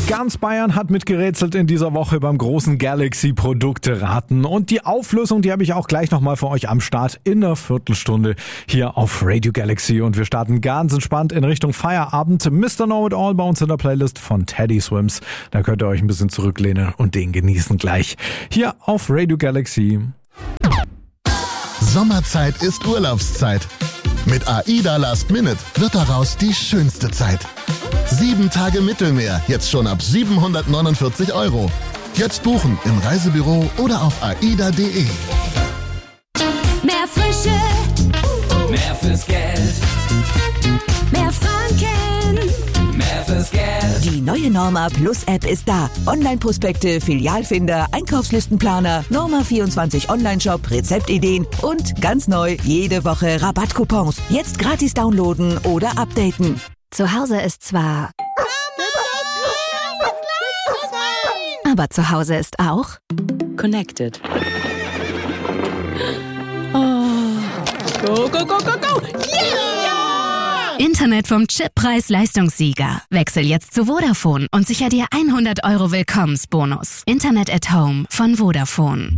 Ganz Bayern hat mitgerätselt in dieser Woche beim großen Galaxy-Produkte-Raten. Und die Auflösung, die habe ich auch gleich nochmal für euch am Start in einer Viertelstunde hier auf Radio Galaxy. Und wir starten ganz entspannt in Richtung Feierabend. Mr. Know-It-All bei uns in der Playlist von Teddy Swims. Da könnt ihr euch ein bisschen zurücklehnen und den genießen gleich. Hier auf Radio Galaxy. Sommerzeit ist Urlaubszeit. Mit AIDA Last Minute wird daraus die schönste Zeit. 7 Tage Mittelmeer, jetzt schon ab 749 €. Jetzt buchen im Reisebüro oder auf aida.de. Mehr Frische, mehr fürs Geld, mehr Franken, mehr fürs Geld. Die neue Norma Plus App ist da. Online-Prospekte, Filialfinder, Einkaufslistenplaner, Norma 24 Online-Shop, Rezeptideen und ganz neu jede Woche Rabattcoupons. Jetzt gratis downloaden oder updaten. Zu Hause ist zwar... Aber zu Hause ist auch... Connected. Go, go, go, go, go! Yeah! Internet vom Chippreis-Leistungssieger. Wechsel jetzt zu Vodafone und sicher dir 100 € Willkommensbonus. Internet at Home von Vodafone.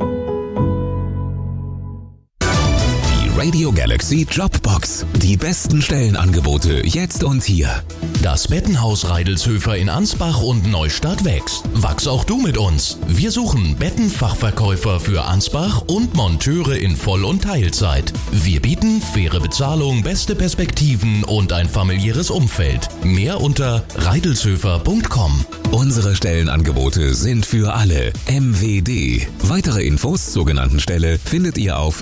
Radio Galaxy Jobbox. Die besten Stellenangebote jetzt und hier. Das Bettenhaus Reidelshöfer in Ansbach und Neustadt wächst. Wachs auch du mit uns. Wir suchen Bettenfachverkäufer für Ansbach und Monteure in Voll- und Teilzeit. Wir bieten faire Bezahlung, beste Perspektiven und ein familiäres Umfeld. Mehr unter reidelshöfer.com. Unsere Stellenangebote sind für alle. MWD. Weitere Infos zur genannten Stelle findet ihr auf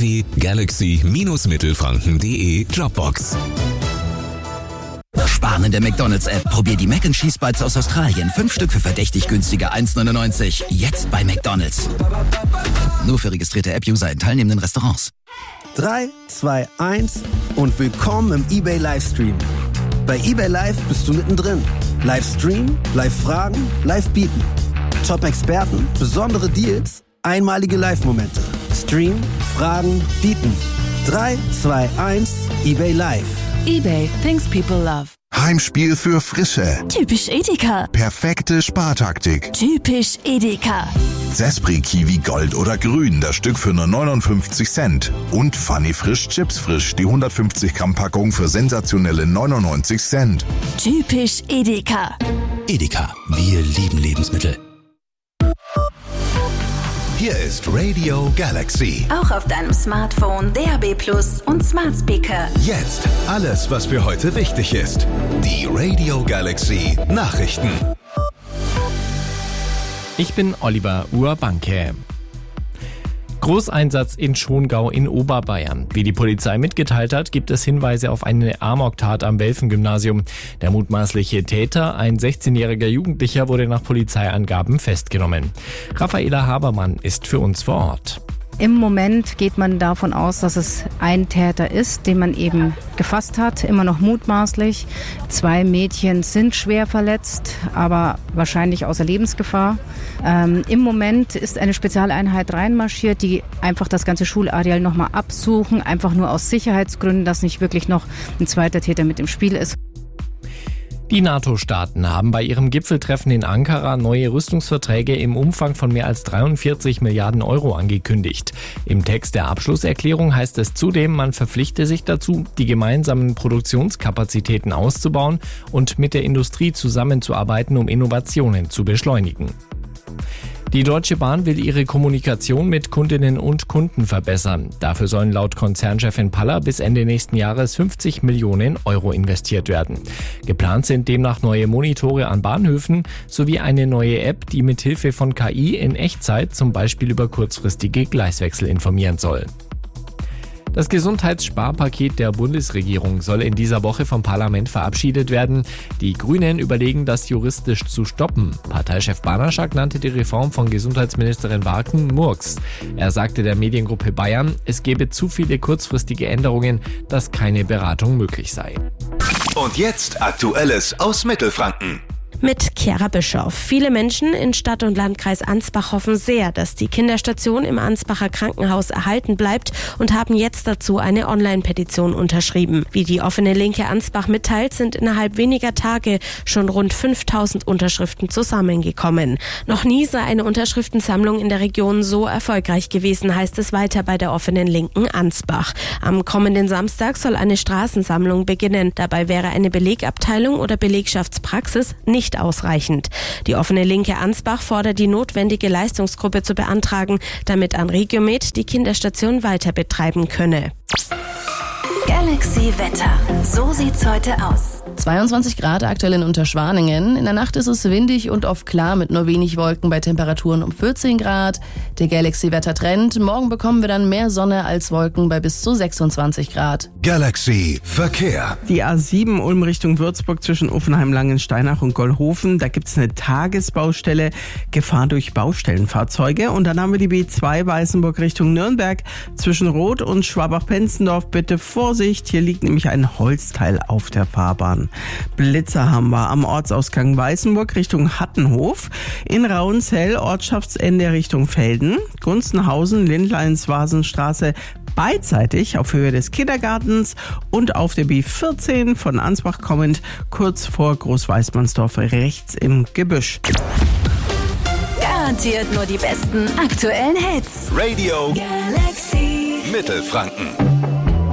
www.galaxy-mittelfranken.de Jobbox. Sparen in der McDonald's-App. Probier die Mac & Cheese Bites aus Australien. 5 Stück für verdächtig günstige 1,99. Jetzt bei McDonald's. Nur für registrierte App-User in teilnehmenden Restaurants. 3, 2, 1 und willkommen im eBay Livestream. Bei eBay Live bist du mittendrin. Livestream, Live-Fragen, Live-Bieten. Top-Experten, besondere Deals, einmalige Live-Momente. Stream, Fragen, Bieten. 3, 2, 1, eBay Live. eBay, things people love. Heimspiel für Frische. Typisch Edeka. Perfekte Spartaktik. Typisch Edeka. Zespri Kiwi Gold oder Grün, das Stück für nur 59 Cent. Und Funny Frisch Chips Frisch, die 150 Gramm Packung für sensationelle 99 Cent. Typisch Edeka. Edeka, wir lieben Lebensmittel. Hier ist Radio Galaxy. Auch auf deinem Smartphone, DAB+ und Smart Speaker. Jetzt alles, was für heute wichtig ist. Die Radio Galaxy Nachrichten. Ich bin Oliver Urbanke. Großeinsatz in Schongau in Oberbayern. Wie die Polizei mitgeteilt hat, gibt es Hinweise auf eine Amoktat am Welfen-Gymnasium. Der mutmaßliche Täter, ein 16-jähriger Jugendlicher, wurde nach Polizeiangaben festgenommen. Raffaela Habermann ist für uns vor Ort. Im Moment geht man davon aus, dass es ein Täter ist, den man eben gefasst hat, immer noch mutmaßlich. 2 Mädchen sind schwer verletzt, aber wahrscheinlich außer Lebensgefahr. Im Moment ist eine Spezialeinheit reinmarschiert, die einfach das ganze Schulareal nochmal absuchen, einfach nur aus Sicherheitsgründen, dass nicht wirklich noch ein zweiter Täter mit im Spiel ist. Die NATO-Staaten haben bei ihrem Gipfeltreffen in Ankara neue Rüstungsverträge im Umfang von mehr als 43 Milliarden € angekündigt. Im Text der Abschlusserklärung heißt es zudem, man verpflichte sich dazu, die gemeinsamen Produktionskapazitäten auszubauen und mit der Industrie zusammenzuarbeiten, um Innovationen zu beschleunigen. Die Deutsche Bahn will ihre Kommunikation mit Kundinnen und Kunden verbessern. Dafür sollen laut Konzernchefin Paller bis Ende nächsten Jahres 50 Millionen € investiert werden. Geplant sind demnach neue Monitore an Bahnhöfen sowie eine neue App, die mit Hilfe von KI in Echtzeit zum Beispiel über kurzfristige Gleiswechsel informieren soll. Das Gesundheitssparpaket der Bundesregierung soll in dieser Woche vom Parlament verabschiedet werden. Die Grünen überlegen, das juristisch zu stoppen. Parteichef Banaschak nannte die Reform von Gesundheitsministerin Warken Murks. Er sagte der Mediengruppe Bayern, es gebe zu viele kurzfristige Änderungen, dass keine Beratung möglich sei. Und jetzt Aktuelles aus Mittelfranken. Mit Chiara Bischoff. Viele Menschen in Stadt- und Landkreis Ansbach hoffen sehr, dass die Kinderstation im Ansbacher Krankenhaus erhalten bleibt und haben jetzt dazu eine Online-Petition unterschrieben. Wie die offene Linke Ansbach mitteilt, sind innerhalb weniger Tage schon rund 5000 Unterschriften zusammengekommen. Noch nie sei eine Unterschriftensammlung in der Region so erfolgreich gewesen, heißt es weiter bei der offenen Linken Ansbach. Am kommenden Samstag soll eine Straßensammlung beginnen. Dabei wäre eine Belegabteilung oder Belegschaftspraxis nicht ausreichend. Die offene Linke Ansbach fordert, die notwendige Leistungsgruppe zu beantragen, damit Anregiomed die Kinderstation weiter betreiben könne. Galaxy Wetter. So sieht's heute aus. 22 Grad aktuell in Unterschwaningen. In der Nacht ist es windig und oft klar mit nur wenig Wolken bei Temperaturen um 14 Grad. Der Galaxy-Wetter-Trend. Morgen bekommen wir dann mehr Sonne als Wolken bei bis zu 26 Grad. Galaxy Verkehr. Die A7 Ulm Richtung Würzburg zwischen Uffenheim, Langensteinach und Gollhofen. Da gibt's eine Tagesbaustelle. Gefahr durch Baustellenfahrzeuge. Und dann haben wir die B2 Weißenburg Richtung Nürnberg. Zwischen Roth und Schwabach-Penzendorf bitte Vorsicht. Hier liegt nämlich ein Holzteil auf der Fahrbahn. Blitzer haben wir am Ortsausgang Weißenburg Richtung Hattenhof, in Rauenzell Ortschaftsende Richtung Felden, Gunzenhausen, Lindleins-Vasenstraße beidseitig auf Höhe des Kindergartens und auf der B14 von Ansbach kommend kurz vor Großweißmannsdorf rechts im Gebüsch. Garantiert nur die besten aktuellen Hits. Radio Galaxy Mittelfranken.